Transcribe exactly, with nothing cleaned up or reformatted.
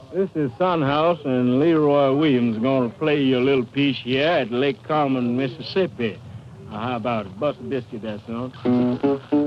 This is Sunhouse, and Leroy Williams is going to play you a little piece here at Lake Carmen, Mississippi. Now, how about it? Bust a biscuit there, son.